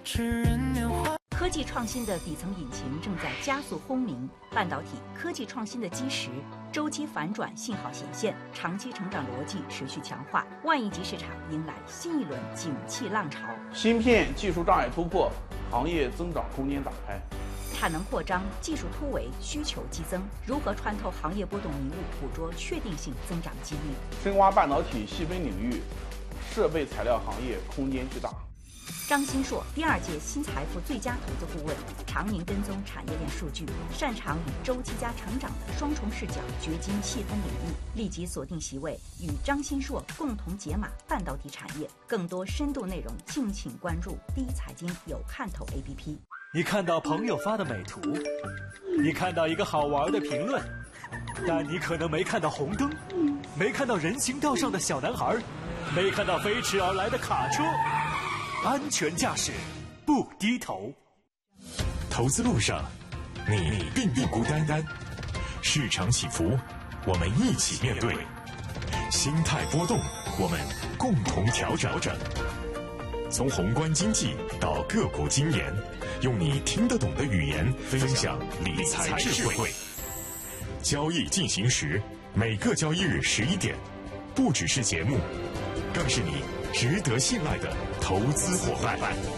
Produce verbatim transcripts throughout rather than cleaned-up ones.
科技创新的底层引擎正在加速轰鸣，半导体科技创新的基石周期反转信号显现，长期成长逻辑持续强化，万亿级市场迎来新一轮景气浪潮。 芯片技术障碍突破，行业增长空间打开。 产能扩张，技术突围，需求激增，如何穿透行业波动迷雾，捕捉确定性增长机遇？ 深挖半导体细分领域，设备材料行业空间巨大。 张新硕，第二届新财富最佳投资顾问，常年跟踪产业链数据，擅长与周期加成长的双重视角掘金细分领域。立即锁定席位，与张新硕共同解码半导体产业。更多深度内容，敬请关注第一财经有看头 A P P。 你看到朋友发的美图，你看到一个好玩的评论，但你可能没看到红灯，没看到人行道上的小男孩，没看到飞驰而来的卡车。安全驾驶，不低头。 投资路上，你并不孤单单。市场起伏，我们一起面对；心态波动，我们共同调整。从宏观经济到个股经研，用你听得懂的语言分享理财智慧。交易进行时，每个交易日十一点，不只是节目，更是你值得信赖的投资伙伴。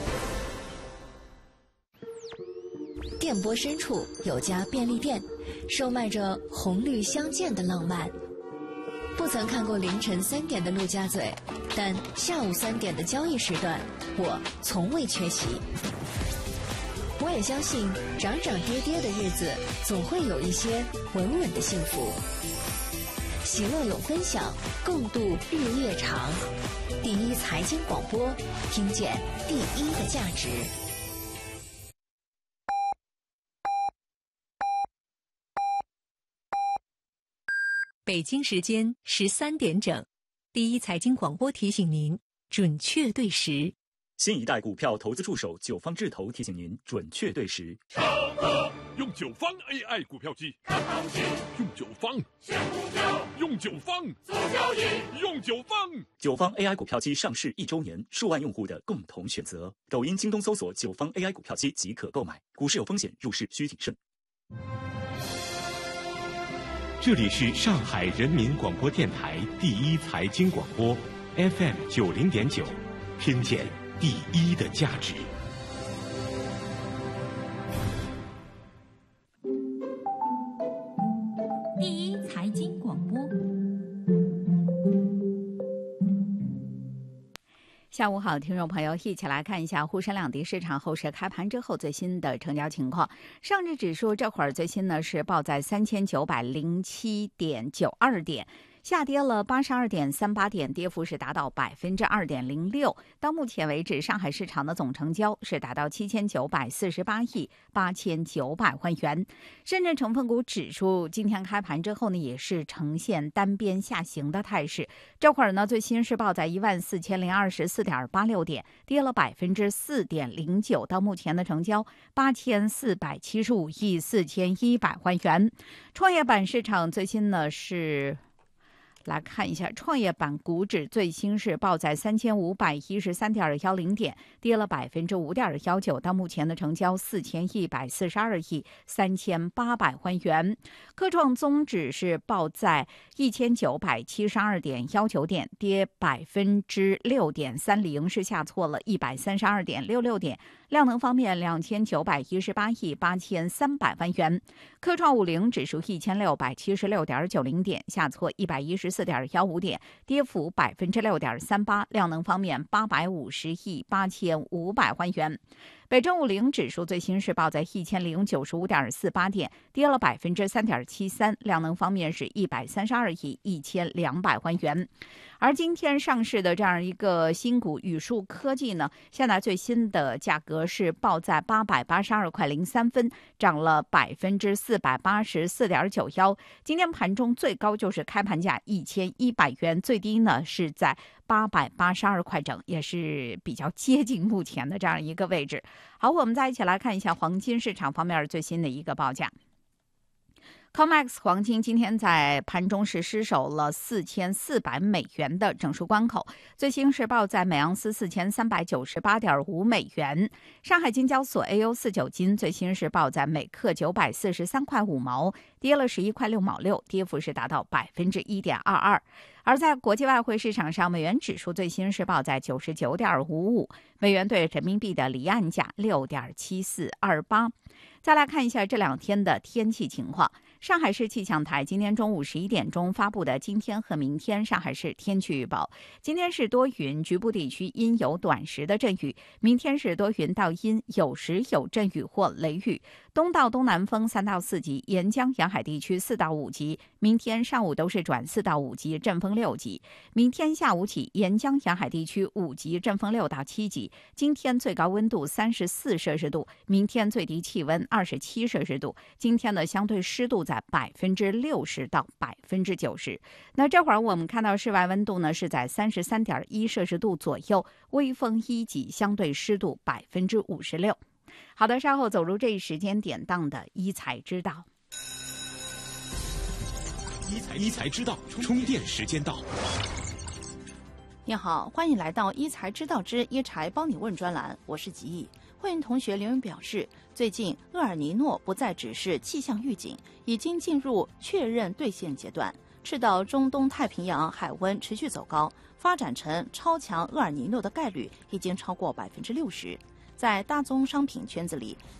电波深处有家便利店，售卖着红绿相间的浪漫。不曾看过凌晨三点的陆家嘴，但下午三点的交易时段，我从未缺席。我也相信，涨涨跌跌的日子，总会有一些稳稳的幸福。喜乐有分享，共度日夜长。第一财经广播，听见第一的价值。 北京时间十三点整，第一财经广播提醒您准确对时。 新一代股票投资助手九方智投提醒您准确对时。 用九方 A I 股票机，看行情；用九方选股票，用九方做交易，用九方。 九方 A I 股票机上市一周年，数万用户的共同选择。抖音、京东搜索九方 A I 股票机即可购买。股市有风险，入市需谨慎。 这里是上海人民广播电台第一财经广播 F M 九零点九，听见第一的价值。 第一财经广播， 下午好，听众朋友，一起来看一下沪深两地市场后市开盘之后最新的成交情况。上证指数这会儿最新呢是报在三千九百零七点九二点。下跌了八十二点三八点，跌幅是达到百分之二点零六。到目前为止，上海市场的总成交是达到七千九百四十八亿八千九百万元。深圳成分股指数今天开盘之后呢，也是呈现单边下行的态势。这会儿呢，最新是报在一万四千零二十四点八六点，跌了百分之四点零九。到目前的成交八千四百七十五亿四千一百万元。创业板市场最新呢是。来看一下，创业板股指最新是报在三千五百一十三点幺零点，跌了百分之五点幺九。到目前的成交四千一百四十二亿三千八百万元。科创综指是报在一千九百七十二点幺九点，跌百分之六点三零，是下挫了一百三十二点六六点。量能方面，两千九百一十八亿八千三百万元。科创五零指数一千六百七十六点九零点，下挫一百一十四点幺五点，跌幅百分之六点三八。量能方面，八百五十亿八千五百万元。北证五零指数最新是报在一千零九十五点四八点，跌了百分之三点七三。量能方面是一百三十二亿一千两百万元。而今天上市的这样一个新股宇树科技呢，现在最新的价格是报在八百八十二块零三分，涨了百分之四百八十四点九幺。今天盘中最高就是开盘价一千一百元，最低呢是在八百八十二块整，也是比较接近目前的这样一个位置。好，我们再一起来看一下黄金市场方面最新的一个报价。 C O M E X 黄金今天在盘中是失守了四千四百美元的整数关口，最新是报在每盎司四千三百九十八点五美元。上海金交所 A 五四九金最新是报在每克九百四十三块五毛，跌了十一块六毛六，跌幅是达到百分之一点二二。而在国际外汇市场上，美元指数最新是报在九十九点五五，美元对人民币的离岸价六点七四二八。再来看一下这两天的天气情况。上海市气象台今天中午十一点钟发布的今天和明天上海市天气预报：今天是多云，局部地区阴有短时的阵雨；明天是多云到阴，有时有阵雨或雷雨，东到东南风三到四级，沿江沿海地区四到五级。明天上午都是转四到五级，阵风六级。明天下午起，沿江沿海地区五级，阵风六到七级。今天最高温度三十四摄氏度，明天最低气温二十七摄氏度。今天的相对湿度在百分之六十到百分之九十。那这会儿我们看到室外温度呢是在三十三点一摄氏度左右，微风一级，相对湿度百分之五十六。好的，稍后走入这一时间点档的一财知道。 一财一财知道，充电时间到。 你好，欢迎来到一财知道之一财帮你问专栏，我是吉义。会员同学留言表示，最近厄尔尼诺不再只是气象预警，已经进入确认兑现阶段。赤道中东太平洋海温持续走高，发展成超强厄尔尼诺的概率已经超过百分之六十。在大宗商品圈子里，